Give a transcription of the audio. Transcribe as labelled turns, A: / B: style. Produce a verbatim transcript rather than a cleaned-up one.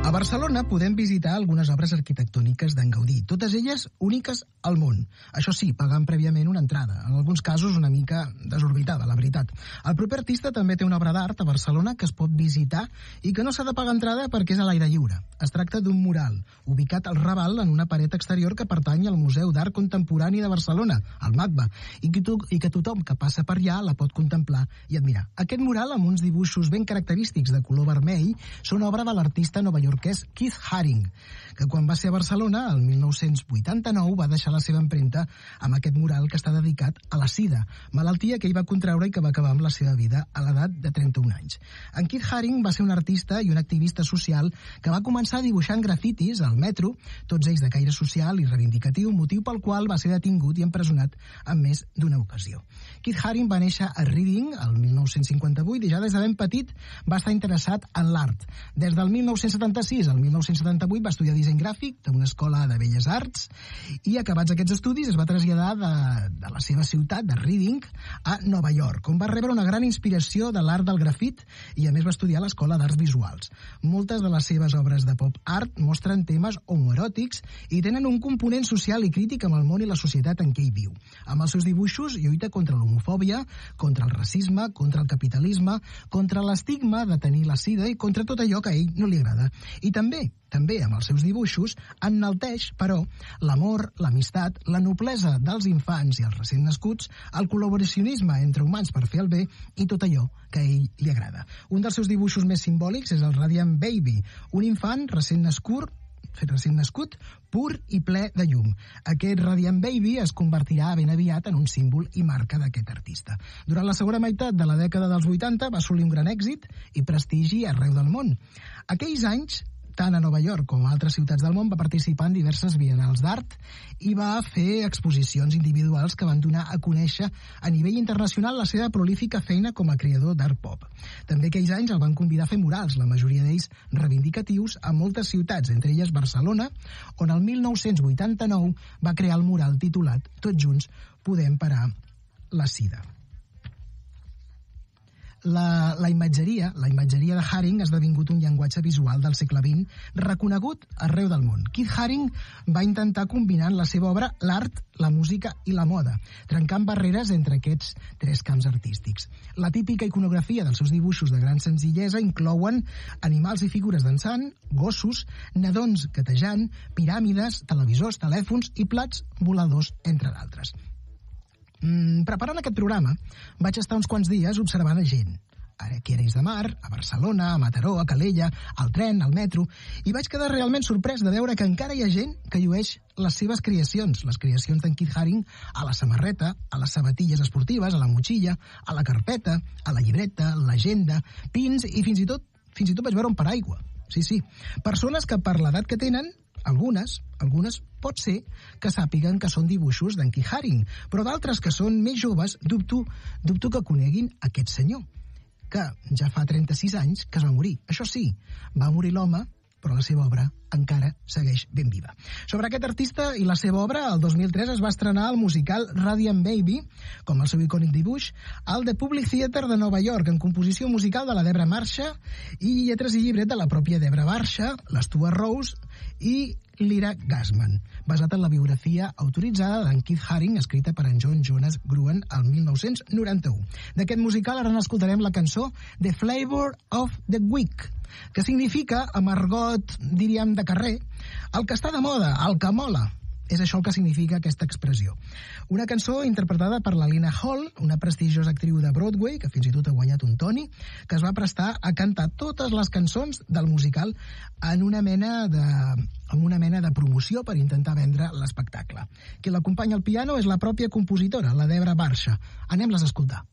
A: A Barcelona podem visitar algunes obres arquitectòniques d'en Gaudí, totes elles úniques al món. Això sí, pagant prèviament una entrada, en alguns casos una mica desorbitada, la veritat. El proper artista també té una obra d'art a Barcelona que es pot visitar i que no s'ha de pagar entrada perquè és a l'aire lliure. Es tracta d'un mural, ubicat al Raval en una paret exterior que pertany al Museu d'Art Contemporani de Barcelona, al MACBA, i que, to i que tothom que passa per allà la pot contemplar i admirar. Aquest mural, amb uns dibuixos ben característics de color vermell, són obra de l'artista novaiorquès Keith Haring, que quan va ser a Barcelona, el mil nou-cents vuitanta-nou, va deixar la seva empremta amb aquest mural que està dedicat a la sida, malaltia que ell va contraure i que va acabar amb la seva vida a l'edat de trenta-un anys. En Keith Haring va ser un artista i un activista social que va començar dibuixant grafitis al metro, tots ells de caire social i reivindicatiu, motiu pel qual va ser detingut i empresonat en més d'una ocasió. Keith Haring va néixer a Reading el mil nou-cents cinquanta-vuit i ja des de ben petit va estar interessat en l'art. Des del mil nou-cents setanta-sis al mil nou-cents setanta-vuit va estudiar disseny gràfic d'una escola de belles arts i, acabats aquests estudis, es va traslladar de, de la seva ciutat, de Reading, a Nova York, on va rebre una gran inspiració de l'art del grafit i, a més, va estudiar a l'Escola d'Arts Visuals. Moltes de les seves obres de pop art mostren temes homoeròtics i tenen un component social i crític amb el món i la societat en què hi viu. Amb els seus dibuixos lluita contra l'homofòbia, contra el racisme, contra el capitalisme, contra l'estigma de tenir la sida i contra tot allò que a ell no li agrada. I també, també amb els seus dibuixos, enalteix, però, l'amor, l'amistat, la noblesa dels infants i els recent nascuts, el col·laboracionisme entre humans per fer el bé i tot allò que a ell li agrada. Un dels seus dibuixos més simbòlics és el Radiant Baby, un infant recent nascut, recent nascut, pur i ple de llum. Aquest Radiant Baby es convertirà ben aviat en un símbol i marca d'aquest artista. Durant la segona meitat de la dècada dels vuitanta va assolir un gran èxit i prestigi arreu del món. Aquells anys, tant a Nova York com a altres ciutats del món, va participar en diverses biennals d'art i va fer exposicions individuals que van donar a conèixer a nivell internacional la seva prolífica feina com a creador d'art pop. També aquells anys el van convidar a fer murals, la majoria d'ells reivindicatius, a moltes ciutats, entre elles Barcelona, on el mil nou-cents vuitanta-nou va crear el mural titulat Tots junts podem parar la sida. La, la imatgeria, la imatgeria de Haring ha esdevingut un llenguatge visual del segle vint reconegut arreu del món. Keith Haring va intentar combinar en la seva obra l'art, la música i la moda, trencant barreres entre aquests tres camps artístics. La típica iconografia dels seus dibuixos de gran senzillesa inclouen animals i figures dansant, gossos, nadons gatejant, piràmides, televisors, telèfons i plats voladors, entre d'altres. Mm, preparant aquest programa, vaig estar uns quants dies observant a gent. Aquí a Arenys de Mar, a Barcelona, a Mataró, a Calella, al tren, al metro, i vaig quedar realment sorprès de veure que encara hi ha gent que llueix les seves creacions, les creacions d'en Keith Haring, a la samarreta, a les sabatilles esportives, a la motxilla, a la carpeta, a la llibreta, a l'agenda, pins i fins i tot, fins i tot vaig veure un paraigua. Sí, sí, persones que per l'edat que tenen, algunes, algunes pot ser que sàpiguen que són dibuixos d'en Keith Haring, però d'altres que són més joves dubto, dubto que coneguin aquest senyor, que ja fa trenta-sis anys que es va morir. Això sí, va morir l'home, però la seva obra encara segueix ben viva. Sobre aquest artista i la seva obra, el dos mil tres es va estrenar el musical Radiant Baby, com el seu icònic dibuix, al The Public Theatre de Nova York, en composició musical de la Debra Marxa i lletres i llibret de la pròpia Debra Marxa, l'Stuart Rose i l'Ira Gassman, basat en la biografia autoritzada d'en Keith Haring, escrita per en John Jonas Gruen el mil nou-cents noranta-u. D'aquest musical ara n'escoltarem la cançó The Flavor of the Week, que significa, amb argot, diríem, de carrer, el que està de moda, el que mola. És això el que significa aquesta expressió. Una cançó interpretada per la Lena Hall, una prestigiosa actriu de Broadway, que fins i tot ha guanyat un Tony, que es va prestar a cantar totes les cançons del musical en una mena de, en una mena de promoció per intentar vendre l'espectacle. Qui l'acompanya al piano és la pròpia compositora, la Debra Marxa. Anem-les a escoltar.